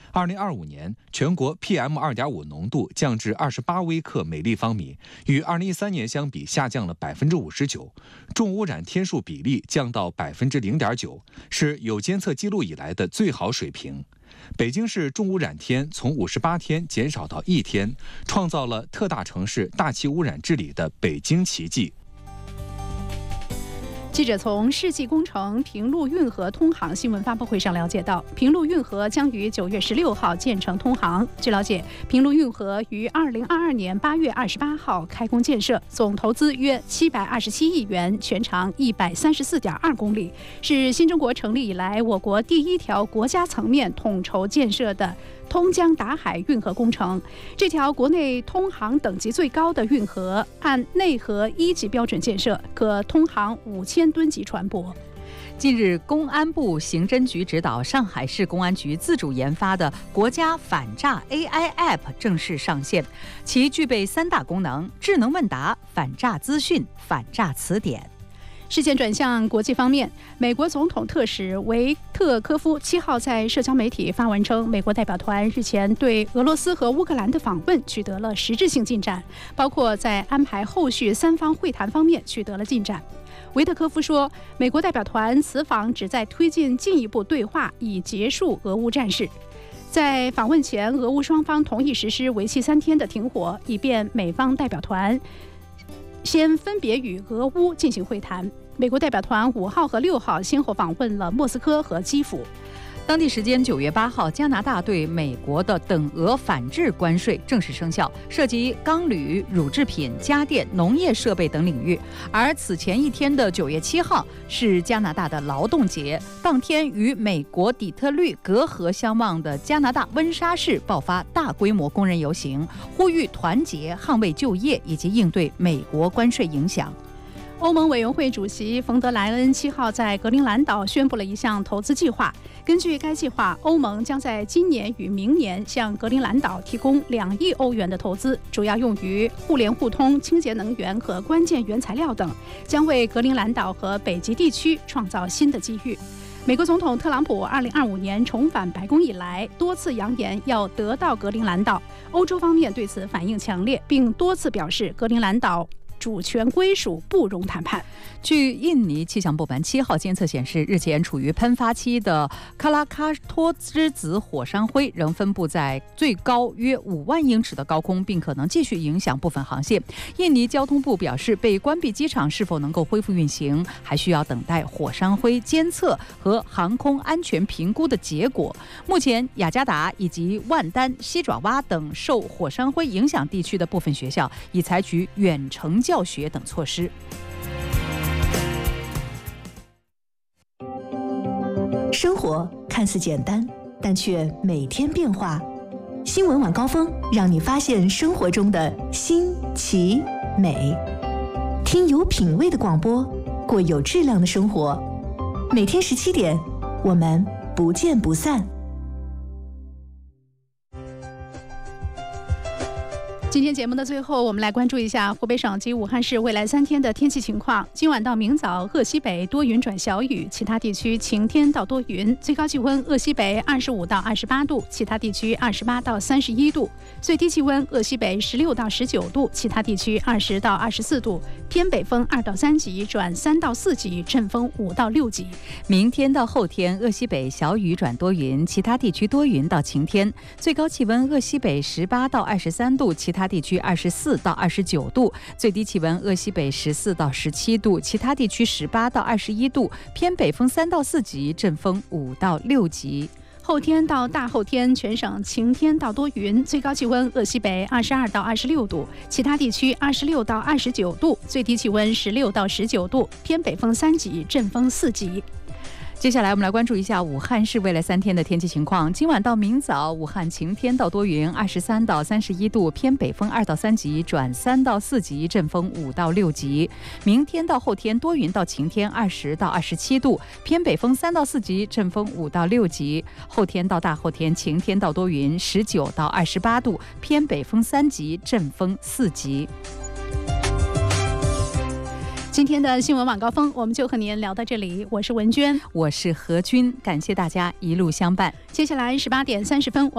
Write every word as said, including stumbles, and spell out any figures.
二零二五年，全国 P M 二点五 浓度降至二十八微克每立方米，与二零一三年相比下降了百分之五十九，重污染天数比例降到百分之零点九，是有监测记录以来的最好水平。北京市重污染天从五十八天减少到一天，创造了特大城市大气污染治理的北京奇迹。 记者从世纪工程平陆运河通航新闻发布会上了解到，平陆运河将于九月十六号建成通航。据了解，平陆运河于二零二二年八月二十八号开工建设，总投资约七百二十七亿元，全长一百三十四点二公里，是新中国成立以来我国第一条国家层面统筹建设的通江达海运河工程。这条国内通航等级最高的运河，按内河一级标准建设，可通航五千吨级船舶。 近日，公安部刑侦局指导上海市公安局自主研发的国家反诈 A I App 正式上线，其具备三大功能：智能问答、反诈资讯、反诈词典。 视线转向国际方面，美国总统特使维特科夫七号在社交媒体发文称，美国代表团日前对俄罗斯和乌克兰的访问取得了实质性进展，包括在安排后续三方会谈方面取得了进展。维特科夫说，美国代表团此访旨在推进进一步对话，以结束俄乌战事。在访问前，俄乌双方同意实施为期三天的停火，以便美方代表团先分别与俄乌进行会谈。美国代表团五号和六号先后访问了莫斯科和基辅。 当地时间九月八号，加拿大对美国的等额反制关税正式生效，涉及钢铝、乳制品、家电、农业设备等领域。而此前一天的九月七号是加拿大的劳动节，当天与美国底特律隔河相望的加拿大温莎市爆发大规模工人游行，呼吁团结、捍卫就业以及应对美国关税影响。 欧盟委员会主席冯德莱恩七号在格陵兰岛宣布了一项投资计划。根据该计划，欧盟将在今年与明年向格陵兰岛提供两亿欧元的投资，主要用于互联互通、清洁能源和关键原材料等，将为格陵兰岛和北极地区创造新的机遇。美国总统特朗普二零二五年重返白宫以来，多次扬言要得到格陵兰岛。欧洲方面对此反应强烈，并多次表示格陵兰岛主权归属不容谈判。 据印尼气象部门七号监测显示，日前处于喷发期的卡拉卡托之子火山灰仍分布在最高约五万英尺的高空，并可能继续影响部分航线。印尼交通部表示，被关闭机场是否能够恢复运行，还需要等待火山灰监测和航空安全评估的结果。目前，雅加达以及万丹、西爪哇等受火山灰影响地区的部分学校已采取远程教学等措施。 生活看似简单，但却每天变化。新闻晚高峰让你发现生活中的新奇美，听有品味的广播，过有质量的生活。每天十七点，我们不见不散。 今天节目的最后，我们来关注一下湖北省及武汉市未来三天的天气情况。今晚到明早，鄂西北多云转小雨，其他地区晴天到多云，最高气温鄂西北二十五到二十八度，其他地区二十八到三十一度，最低气温鄂西北十六到十九度，其他地区二十到二十四度，偏北风二到三级转三到四级，阵风五到六级。 明天到后天，鄂西北小雨转多云，其他地区多云到晴天，最高气温鄂西北十八到二十三度，其他地区二十四到二十九度，最低气温鄂西北十四到十七度，其他地区十八到二十一度，偏北风三到四级，阵风五到六级。 后天到大后天，全省晴天到多云，最高气温鄂西北二十二到二十六度，其他地区二十六到二十九度，最低气温十六到十九度，偏北风三级，阵风四级。 接下来我们来关注一下武汉市未来三天的天气情况。今晚到明早，武汉晴天到多云，二十三到三十一度，偏北风二到三级转三到四级，阵风五到六级。明天到后天多云到晴天，二十到二十七度，偏北风三到四级，阵风五到六级。后天到大后天晴天到多云，十九到二十八度，偏北风三级，阵风四级。 今天的新闻晚高峰，我们就和您聊到这里。我是文娟， 我是何军，感谢大家一路相伴。 接下来十八点三十分。